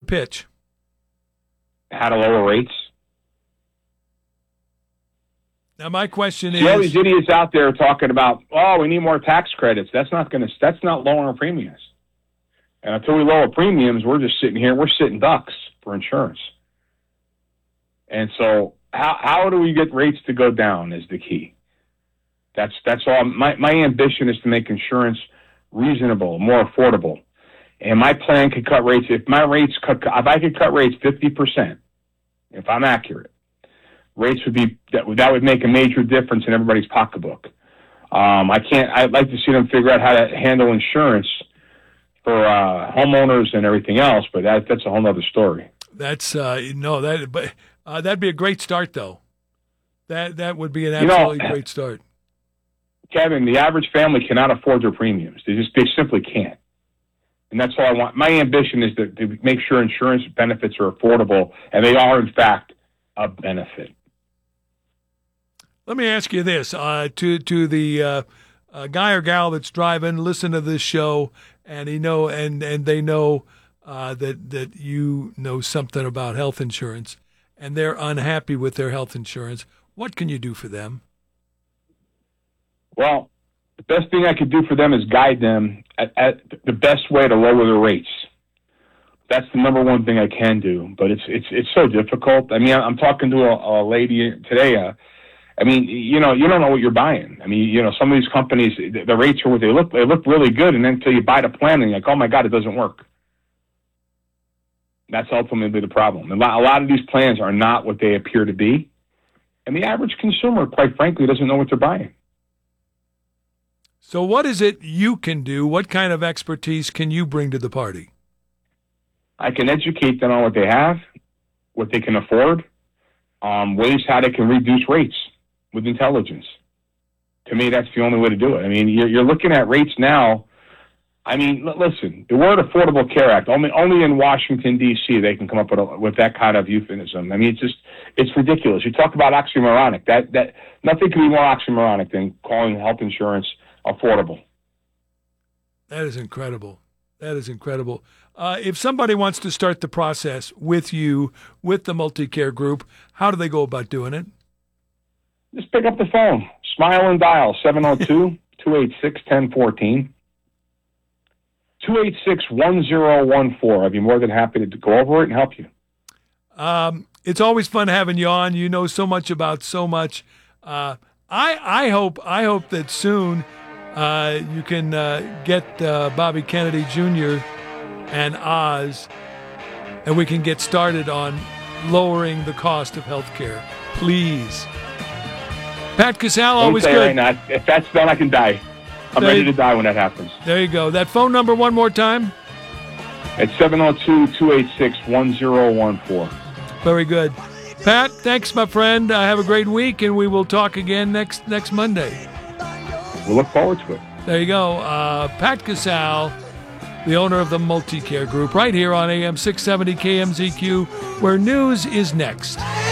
pitch? How to lower rates. Now, my question See all is, these idiots out there talking about, we need more tax credits. That's not lowering premiums. And until we lower premiums, we're just sitting here. We're sitting ducks for insurance. And so, how do we get rates to go down is the key. That's all. My ambition is to make insurance reasonable, more affordable. And my plan could cut rates. If I could cut rates 50%, if I'm accurate, rates would be that would make a major difference in everybody's pocketbook. I'd like to see them figure out how to handle insurance for homeowners and everything else, but that's a whole other story. That's that'd be a great start, though. That would be an absolutely great start. Kevin, the average family cannot afford their premiums. They simply can't. And that's all I want. My ambition is to make sure insurance benefits are affordable, and they are, in fact, a benefit. Let me ask you this: to the guy or gal that's driving, listen to this show, and they know that you know something about health insurance, and they're unhappy with their health insurance. What can you do for them? Well, the best thing I could do for them is guide them at the best way to lower their rates. That's the number one thing I can do, but it's so difficult. I mean, I'm talking to a lady today. You don't know what you're buying. I mean, some of these companies, the rates are what they look. They look really good, and then until you buy the plan, and you're like, oh my God, it doesn't work. That's ultimately the problem. A lot of these plans are not what they appear to be, and the average consumer, quite frankly, doesn't know what they're buying. So what is it you can do? What kind of expertise can you bring to the party? I can educate them on what they have, what they can afford, ways how they can reduce rates with intelligence. To me, that's the only way to do it. I mean, you're looking at rates now. I mean, listen, the word Affordable Care Act, only in Washington, D.C., they can come up with that kind of euphemism. I mean, it's ridiculous. You talk about oxymoronic. That nothing can be more oxymoronic than calling health insurance affordable. That is incredible. That is incredible. If somebody wants to start the process with you, with the Multicare Group, how do they go about doing it? Just pick up the phone, smile and dial 702-286-1014, 286-1014. I'd be more than happy to go over it and help you. It's always fun having you on. You know so much about so much. I hope that soon you can get Bobby Kennedy Jr. and Oz, and we can get started on lowering the cost of health care. Please. Pat Casale, always good. Right now, if that's done, I can die. I'm ready to die when that happens. There you go. That phone number one more time? It's 702-286-1014. Very good. Pat, thanks, my friend. Have a great week, and we will talk again next Monday. We'll look forward to it. There you go. Pat Casale, the owner of the Multicare Group, right here on AM 670 KMZQ, where news is next.